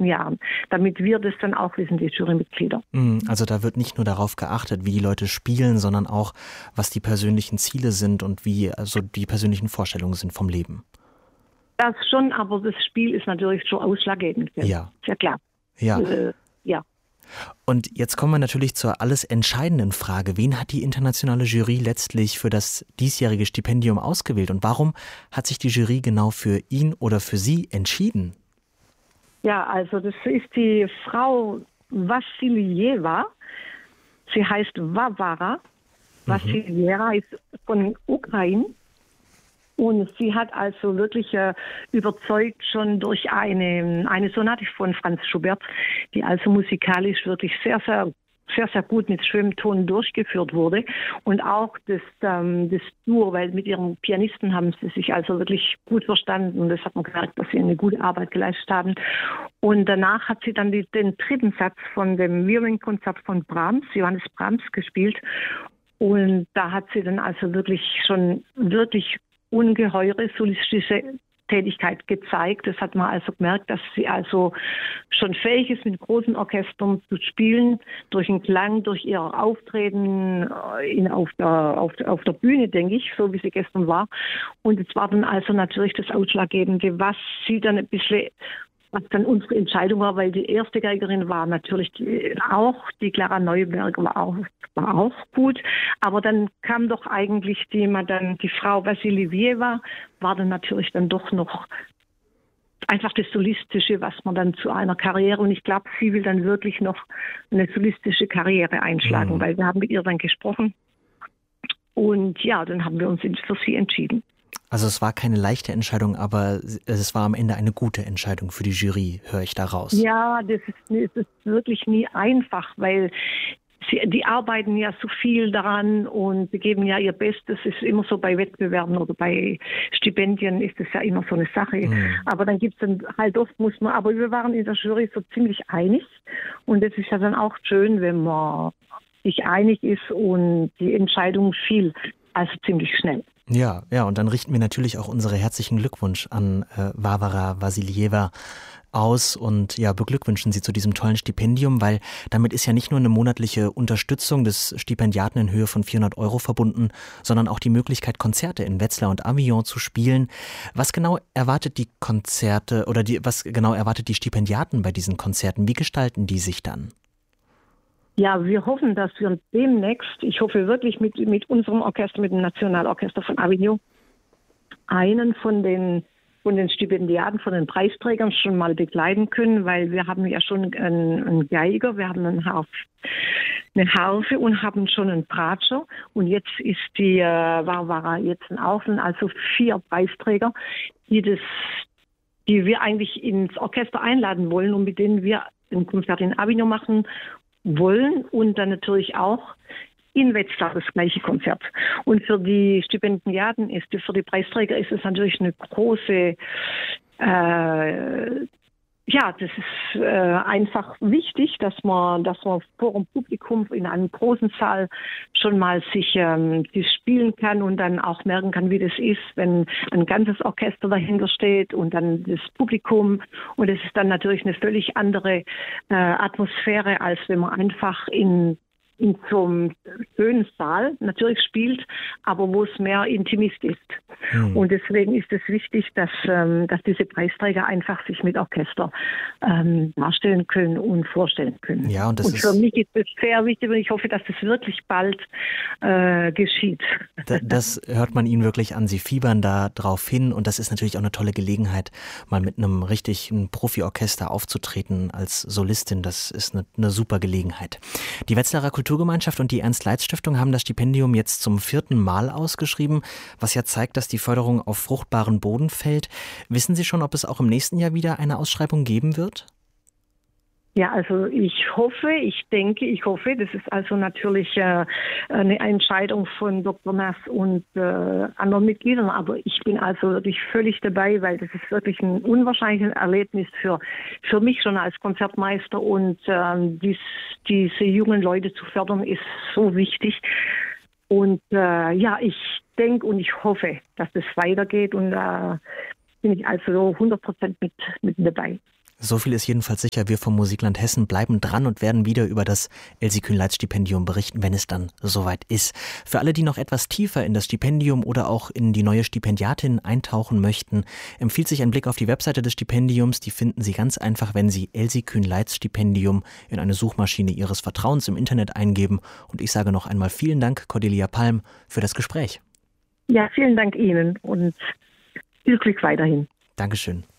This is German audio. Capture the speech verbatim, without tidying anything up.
nächsten Jahren, damit wir das dann auch wissen, die Jurymitglieder. Also da wird nicht nur darauf geachtet, wie die Leute spielen, sondern auch, was die persönlichen Ziele sind und wie also die persönlichen Vorstellungen sind vom Leben. Das schon, aber das Spiel ist natürlich schon ausschlaggebend. Ja. Sehr klar. Ja. Äh, ja. Und jetzt kommen wir natürlich zur alles entscheidenden Frage. Wen hat die internationale Jury letztlich für das diesjährige Stipendium ausgewählt? Und warum hat sich die Jury genau für ihn oder für sie entschieden? Ja, also das ist die Frau Vassiljeva. Sie heißt Varvara. Vassiljeva ist von Ukraine. Und sie hat also wirklich äh, überzeugt schon durch eine, eine Sonate von Franz Schubert, die also musikalisch wirklich sehr, sehr, sehr, sehr gut mit schönem Ton durchgeführt wurde. Und auch das, ähm, das Duo, weil mit ihrem Pianisten haben sie sich also wirklich gut verstanden. Und das hat man gemerkt, dass sie eine gute Arbeit geleistet haben. Und danach hat sie dann die, den dritten Satz von dem Violinkonzert von Brahms, Johannes Brahms, gespielt. Und da hat sie dann also wirklich schon wirklich ungeheure solistische Tätigkeit gezeigt. Das hat man also gemerkt, dass sie also schon fähig ist, mit großen Orchestern zu spielen, durch den Klang, durch ihr Auftreten in, auf, der, auf, auf der Bühne, denke ich, so wie sie gestern war. Und es war dann also natürlich das Ausschlaggebende, was sie dann ein bisschen, was dann unsere Entscheidung war, weil die erste Geigerin war natürlich die, auch, die Clara Neuberger war auch, war auch gut, aber dann kam doch eigentlich die, dann die Frau Vassiljeva, war dann natürlich dann doch noch einfach das Solistische, was man dann zu einer Karriere, und ich glaube, sie will dann wirklich noch eine solistische Karriere einschlagen, mhm. weil wir haben mit ihr dann gesprochen und ja, dann haben wir uns für sie entschieden. Also es war keine leichte Entscheidung, aber es war am Ende eine gute Entscheidung für die Jury, höre ich daraus. Ja, das ist, das ist wirklich nie einfach, weil sie, die arbeiten ja so viel daran und sie geben ja ihr Bestes. Es ist immer so bei Wettbewerben oder bei Stipendien ist das ja immer so eine Sache. Mhm. Aber dann gibt es dann halt oft, muss man, aber wir waren in der Jury so ziemlich einig und das ist ja dann auch schön, wenn man sich einig ist und die Entscheidung fiel, also ziemlich schnell. Ja, ja, und dann richten wir natürlich auch unsere herzlichen Glückwunsch an äh, Varvara Vassiljeva aus und ja, beglückwünschen Sie zu diesem tollen Stipendium, weil damit ist ja nicht nur eine monatliche Unterstützung des Stipendiaten in Höhe von vierhundert Euro verbunden, sondern auch die Möglichkeit, Konzerte in Wetzlar und Avignon zu spielen. Was genau erwartet die Konzerte oder die, was genau erwartet die Stipendiaten bei diesen Konzerten? Wie gestalten die sich dann? Ja, wir hoffen, dass wir demnächst, ich hoffe wirklich mit, mit unserem Orchester, mit dem Nationalorchester von Avignon, einen von den, von den Stipendiaten, von den Preisträgern schon mal begleiten können, weil wir haben ja schon einen, einen Geiger, wir haben einen Harf, eine Harfe und haben schon einen Bratscher. Und jetzt ist die äh, Varvara jetzt auch, also vier Preisträger, die das, die wir eigentlich ins Orchester einladen wollen und mit denen wir ein Konzert in Avignon machen wollen und dann natürlich auch in Wetzlar das gleiche Konzert. Und für die Stipendiaten ist, für die Preisträger ist es natürlich eine große, äh, ja, das ist äh, einfach wichtig, dass man, dass man vor dem Publikum in einem großen Saal schon mal sich ähm, das spielen kann und dann auch merken kann, wie das ist, wenn ein ganzes Orchester dahinter steht und dann das Publikum. Und es ist dann natürlich eine völlig andere äh, Atmosphäre, als wenn man einfach in in so einem schönen Saal natürlich spielt, aber wo es mehr Intimist ist. Mhm. Und deswegen ist es wichtig, dass, ähm, dass diese Preisträger einfach sich mit Orchester ähm, darstellen können und vorstellen können. Ja, und das und für ist mich ist es sehr wichtig und ich hoffe, dass das wirklich bald äh, geschieht. Das hört man Ihnen wirklich an. Sie fiebern da drauf hin und das ist natürlich auch eine tolle Gelegenheit, mal mit einem richtigen Profi-Orchester aufzutreten als Solistin. Das ist eine, eine super Gelegenheit. Die Wetzlarer Kulturgemeinschaft und die Ernst-Leitz-Stiftung haben das Stipendium jetzt zum vierten Mal ausgeschrieben, was ja zeigt, dass die Förderung auf fruchtbaren Boden fällt. Wissen Sie schon, ob es auch im nächsten Jahr wieder eine Ausschreibung geben wird? Ja, also ich hoffe, ich denke, ich hoffe, das ist also natürlich äh, eine Entscheidung von Doktor Nass und äh, anderen Mitgliedern, aber ich bin also wirklich völlig dabei, weil das ist wirklich ein unwahrscheinliches Erlebnis für, für mich schon als Konzertmeister und ähm, dies, diese jungen Leute zu fördern ist so wichtig. Und äh, ja, ich denke und ich hoffe, dass das weitergeht und da äh, bin ich also hundert Prozent mit, mit dabei. So viel ist jedenfalls sicher, wir vom Musikland Hessen bleiben dran und werden wieder über das Elsie Kühnleitz-Stipendium berichten, wenn es dann soweit ist. Für alle, die noch etwas tiefer in das Stipendium oder auch in die neue Stipendiatin eintauchen möchten, empfiehlt sich ein Blick auf die Webseite des Stipendiums. Die finden Sie ganz einfach, wenn Sie Elsie Kühnleitz-Stipendium in eine Suchmaschine Ihres Vertrauens im Internet eingeben. Und ich sage noch einmal vielen Dank, Cordelia Palm, für das Gespräch. Ja, vielen Dank Ihnen und viel Glück weiterhin. Dankeschön.